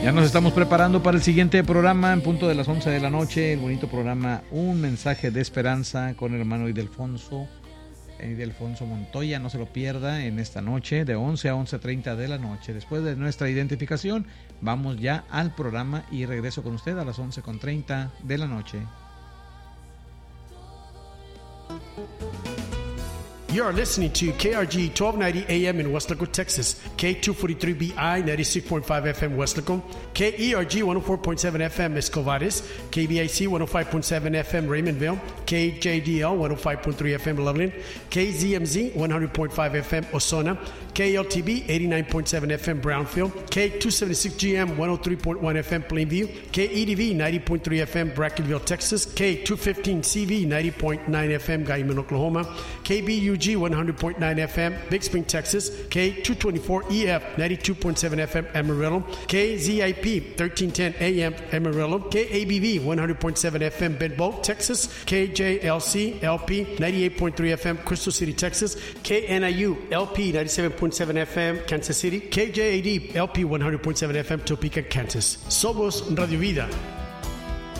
Ya nos estamos preparando para el siguiente programa en punto de las 11 de la noche, el bonito programa Un Mensaje de Esperanza con el hermano Ildefonso Montoya. No se lo pierda en esta noche de 11 a 11:30 de la noche. Después de nuestra identificación, vamos ya al programa y regreso con usted a las 11:30 de la noche. You are listening to KRG 1290 AM in Westlaco, Texas, K243BI 96.5 FM Westlaco, KERG 104.7 FM Escovares, KBIC 105.7 FM Raymondville, KJDL 105.3 FM Loveland, KZMZ 100.5 FM Osona, KLTB 89.7 FM Brownfield, K276GM 103.1 FM Plainview, KEDV 90.3 FM Brackenville, Texas, K215CV 90.9 FM Guyman, Oklahoma, KBUG 100.9 FM Big Spring, Texas, K224EF 92.7 FM Amarillo, KZIP 1310 AM Amarillo, KABV 100.7 FM Benbow, Texas, KJLC LP 98.3 FM Crystal City, Texas, KNIU LP 97.7 FM Kansas City, KJAD LP 100.7 FM Topeka, Kansas. Somos Radio Vida.